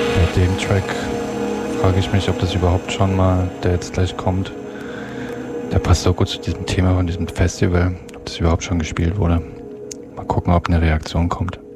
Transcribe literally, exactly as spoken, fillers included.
Bei dem Track frage ich mich, ob das überhaupt schon mal, der jetzt gleich kommt, der passt auch gut zu diesem Thema von diesem Festival, ob das überhaupt schon gespielt wurde. Mal gucken, ob eine Reaktion kommt.